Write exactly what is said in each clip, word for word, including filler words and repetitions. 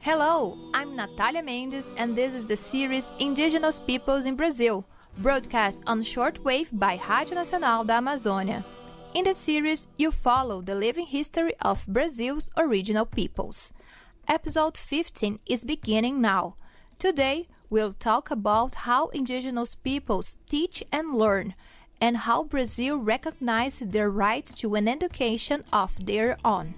Hello, I'm Natalia Mendes and this is the series Indigenous Peoples in Brazil, broadcast on shortwave by Rádio Nacional da Amazônia. In the series, you follow the living history of Brazil's original peoples. Episode fifteen is beginning now. Today, we'll talk about how indigenous peoples teach and learn, and how Brazil recognized their right to an education of their own.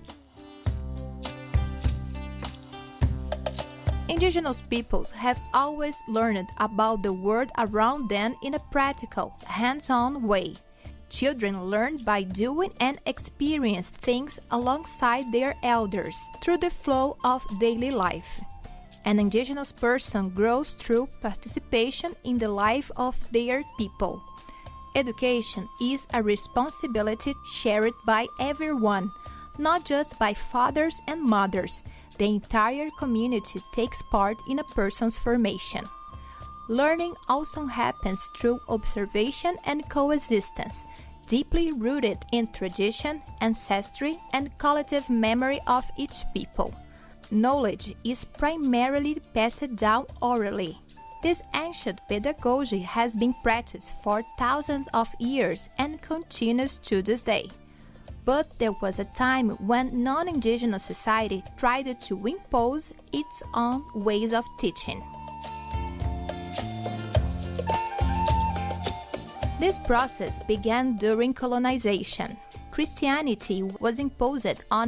Indigenous peoples have always learned about the world around them in a practical, hands-on way. Children learn by doing and experience things alongside their elders through the flow of daily life. An indigenous person grows through participation in the life of their people. Education is a responsibility shared by everyone, not just by fathers and mothers. The entire community takes part in a person's formation. Learning also happens through observation and coexistence, deeply rooted in tradition, ancestry, and collective memory of each people. Knowledge is primarily passed down orally. This ancient pedagogy has been practiced for thousands of years and continues to this day. But there was a time when non-indigenous society tried to impose its own ways of teaching. This process began during colonization. Christianity was imposed on